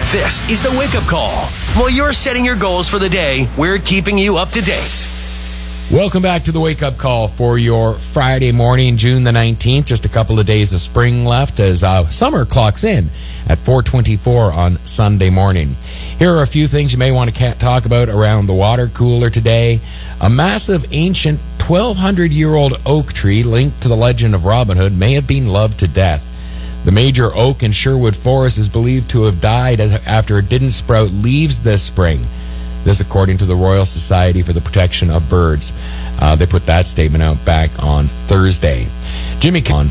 This is the Wake Up Call. While you're setting your goals for the day, we're keeping you up to date. Welcome back to the Wake Up Call for your Friday morning, June the 19th. Just a couple of days of spring left as summer clocks in at 4:24 on Sunday morning. Here are a few things you may want to talk about around the water cooler today. A massive ancient 1,200-year-old oak tree linked to the legend of Robin Hood may have been loved to death. The major oak in Sherwood Forest is believed to have died after it didn't sprout leaves this spring. This according to the Royal Society for the Protection of Birds. They put that statement out back on Thursday. Jimmy Kimmel's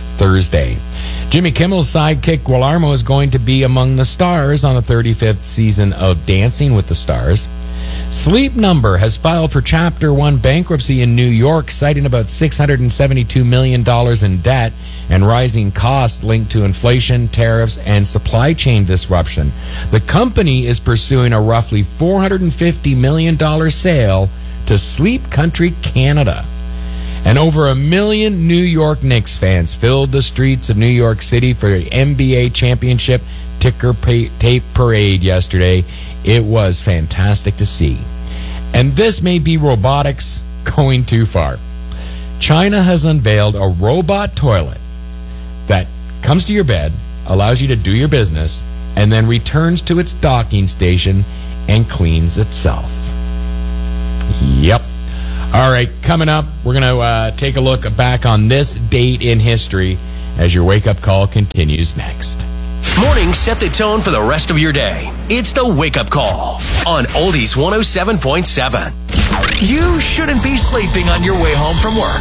sidekick Guillermo is going to be among the stars on the 35th season of Dancing with the Stars. Sleep Number has filed for Chapter 1 bankruptcy in New York, citing about $672 million in debt and rising costs linked to inflation, tariffs, and supply chain disruption. The company is pursuing a roughly $450 million sale to Sleep Country Canada. And over 1 million New York Knicks fans filled the streets of New York City for the NBA championship ticker tape parade yesterday. It was fantastic to see. And this may be robotics going too far. China has unveiled a robot toilet that comes to your bed, allows you to do your business, and then returns to its docking station and cleans itself. Yep. All right, coming up, we're going to take a look back on this date in history as your wake-up call continues next. Mornings set the tone for the rest of your day. It's the Wake Up Call on Oldies 107.7. You shouldn't be sleeping on your way home from work.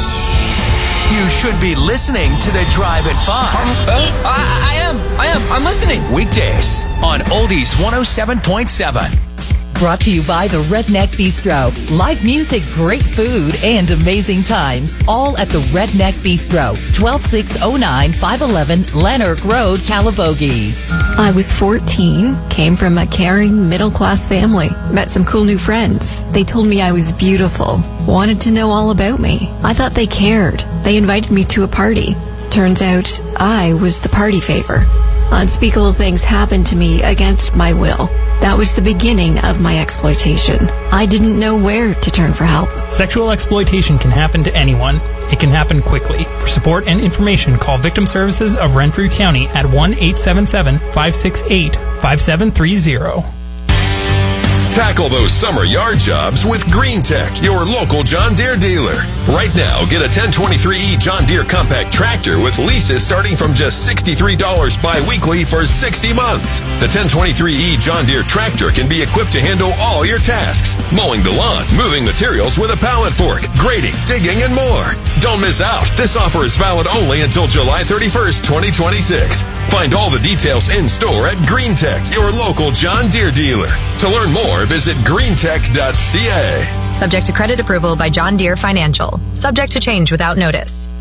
You should be listening to the Drive at 5. I am. I'm listening. Weekdays on Oldies 107.7. Brought to you by the Redneck Bistro. Live music, great food, and amazing times. All at the Redneck Bistro. 12609 511 Lanark Road, Calibogie. I was 14, came from a caring middle-class family, met some cool new friends. They told me I was beautiful, wanted to know all about me. I thought they cared. They invited me to a party. Turns out I was the party favor. Unspeakable things happened to me against my will. That was the beginning of my exploitation. I didn't know where to turn for help. Sexual exploitation can happen to anyone. It can happen quickly. For support and information, call Victim Services of Renfrew County at 1-877-568-5730. Tackle those summer yard jobs with Green Tech, your local John Deere dealer. Right now, get a 1023E John Deere compact tractor with leases starting from just $63 bi-weekly for 60 months. The 1023E John Deere tractor can be equipped to handle all your tasks. Mowing the lawn, moving materials with a pallet fork, grading, digging, and more. Don't miss out. This offer is valid only until July 31st, 2026. Find all the details in store at Green Tech, your local John Deere dealer. To learn more, visit greentech.ca. Subject to credit approval by John Deere Financial. Subject to change without notice.